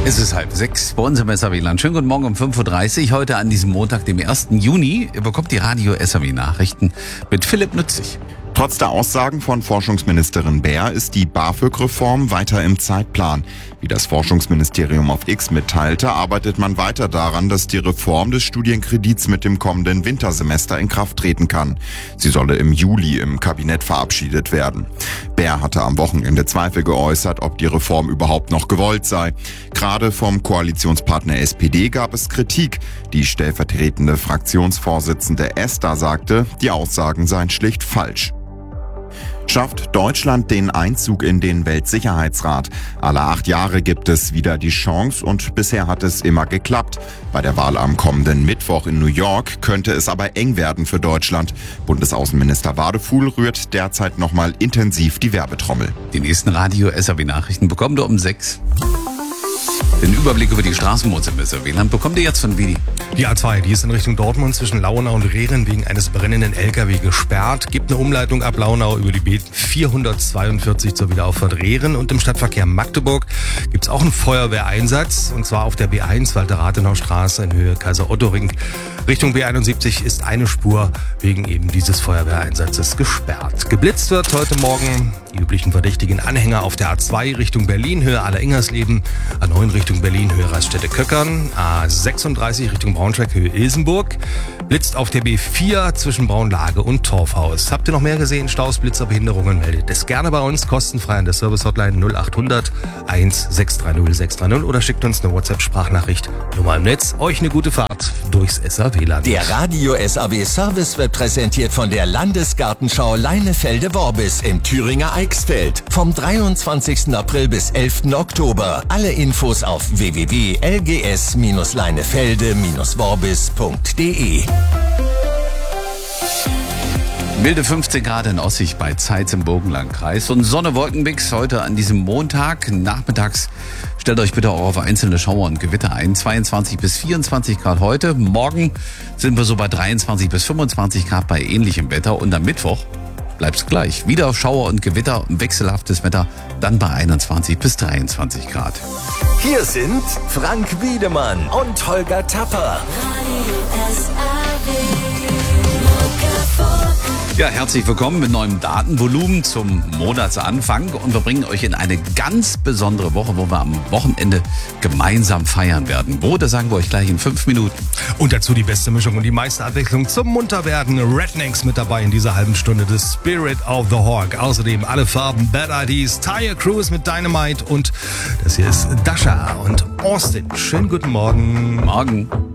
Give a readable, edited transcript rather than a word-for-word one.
Es ist 5:30 bei uns im SAW-Land. Schönen guten Morgen um 5:30 Uhr. Heute an diesem Montag, dem 1. Juni, bekommt die Radio SAW-Nachrichten mit Philipp Nützig. Trotz der Aussagen von Forschungsministerin Baer ist die BAföG-Reform weiter im Zeitplan. Wie das Forschungsministerium auf X mitteilte, arbeitet man weiter daran, dass die Reform des Studienkredits mit dem kommenden Wintersemester in Kraft treten kann. Sie solle im Juli im Kabinett verabschiedet werden. Baer hatte am Wochenende Zweifel geäußert, ob die Reform überhaupt noch gewollt sei. Gerade vom Koalitionspartner SPD gab es Kritik. Die stellvertretende Fraktionsvorsitzende Esther sagte, die Aussagen seien schlicht falsch. Schafft Deutschland den Einzug in den Weltsicherheitsrat? Alle 8 Jahre gibt es wieder die Chance und bisher hat es immer geklappt. Bei der Wahl am kommenden Mittwoch in New York könnte es aber eng werden für Deutschland. Bundesaußenminister Wadefuhl rührt derzeit nochmal intensiv die Werbetrommel. Die nächsten Radio-SAW-Nachrichten bekommt ihr um 6. Den Überblick über die Straßenmods im SAW-Land bekommt ihr jetzt von Vidi. Die A2, die ist in Richtung Dortmund zwischen Launau und Rehren wegen eines brennenden LKW gesperrt. Gibt eine Umleitung ab Launau über die B442 zur Wiederauffahrt Rehren. Und im Stadtverkehr Magdeburg gibt's auch einen Feuerwehreinsatz. Und zwar auf der B1 Walter-Rathenau-Straße in Höhe Kaiser-Otto-Ring. Richtung B71 ist eine Spur wegen eben dieses Feuerwehreinsatzes gesperrt. Geblitzt wird heute Morgen die üblichen verdächtigen Anhänger auf der A2 Richtung Berlin, Höhe Allersingersleben, A9 Richtung Berlin, Höhe Raststätte-Köckern, A36 Richtung Braunschweig, Höhe Ilsenburg, blitzt auf der B4 zwischen Braunlage und Torfhaus. Habt ihr noch mehr gesehen? Staus, Blitzer, Behinderungen? Meldet es gerne bei uns, kostenfrei an der Service-Hotline 0800 1630 630 oder schickt uns eine WhatsApp-Sprachnachricht. Nummer im Netz. Euch eine gute Fahrt durchs SAW-Land. Der Radio SAW Service wird präsentiert von der Landesgartenschau Leinefelde-Worbis im Thüringer Eichsfeld. Vom 23. April bis 11. Oktober. Alle Infos auf www.lgs-leinefelde-worbis.de. Milde 15 Grad in Ossig bei Zeitz im Burgenlandkreis und Sonne-Wolkenmix heute an diesem Montag. Nachmittags stellt euch bitte auch auf einzelne Schauer und Gewitter ein. 22 bis 24 Grad heute. Morgen sind wir so bei 23 bis 25 Grad bei ähnlichem Wetter. Und am Mittwoch bleibt's gleich. Wieder Schauer und Gewitter, wechselhaftes Wetter, dann bei 21 bis 23 Grad. Hier sind Frank Wiedemann und Holger Tapper. Ja, herzlich willkommen mit neuem Datenvolumen zum Monatsanfang und wir bringen euch in eine ganz besondere Woche, wo wir am Wochenende gemeinsam feiern werden. Wo, das sagen wir euch gleich in 5 Minuten. Und dazu die beste Mischung und die meiste Abwechslung zum Munterwerden. Rednecks mit dabei in dieser halben Stunde. The Spirit of the Hawk. Außerdem alle Farben, Bad IDs, Tire Cruise mit Dynamite und das hier ist Dasha und Austin. Schönen guten Morgen. Morgen.